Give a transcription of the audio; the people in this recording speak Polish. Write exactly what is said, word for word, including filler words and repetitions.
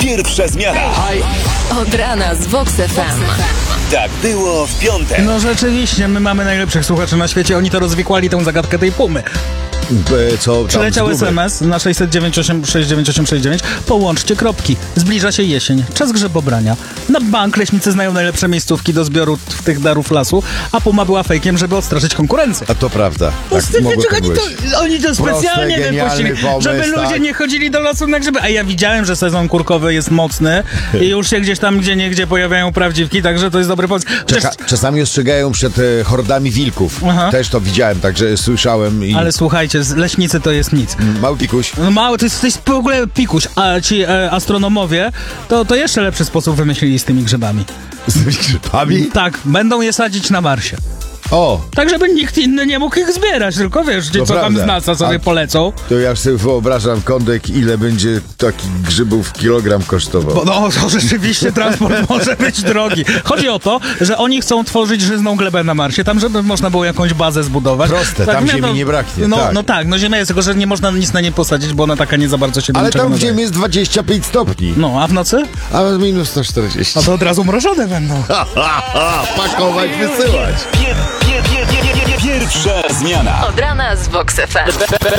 Pierwsza zmiana. Od rana z Vox F M. Tak było w piątek. No rzeczywiście, my mamy najlepszych słuchaczy na świecie. Oni to rozwikłali tę zagadkę tej pumy. E, Co tam Przyleciał z gumy? es em es na sześć dziewięć osiem sześć dziewięć osiem sześć dziewięć. Połączcie kropki. Zbliża się jesień. Czas grzybobrania. Na bank leśnicy znają najlepsze miejscówki do zbioru t- tych darów lasu, a puma była fejkiem, żeby odstraszyć konkurencję. A to prawda. No, Tak mogło wiecie, tak oni, być. to, oni to specjalnie genialny wypuścili, pomysł, żeby ludzie tak. nie chodzili do lasu na grzyby. A ja widziałem, że sezon kurkowy jest mocny i już się gdzieś tam, gdzie niegdzie pojawiają prawdziwki, także to jest dobry pomysł. Przecież, Czeka, czasami ostrzegają przed e, hordami wilków. Aha. Też to widziałem, także słyszałem i... ale słuchajcie, z- leśnicy to jest nic. Mały pikuś. No mały, to jest, to jest w ogóle pikuś, a ci e, astronomowie to, to jeszcze lepszy sposób wymyślili z tymi grzybami. Z tymi grzybami? Tak, będą je sadzić na Marsie. O, Tak, żeby nikt inny nie mógł ich zbierać, tylko wiesz, ci, To co tam prawda. z NASA sobie A- polecą. to ja sobie wyobrażam, Kądek, ile będzie takich grzybów kilogram kosztował. Bo no, to rzeczywiście transport może być drogi. Chodzi o to, że oni chcą tworzyć żyzną glebę na Marsie, tam żeby można było jakąś bazę zbudować. Proste, tam ziemi nie braknie, No tak. no tak, no ziemia jest, tylko że nie można nic na nie posadzić, bo ona taka nie za bardzo się do Ale niczego tam w nadaje. ziemi jest dwadzieścia pięć stopni. No, a w nocy? A minus sto czterdzieści. No to od razu mrożone będą. Pakować, wysyłać. Pier, pier, pier, pier, pier, pier, pierwsza zmiana. Od rana z Vox F M.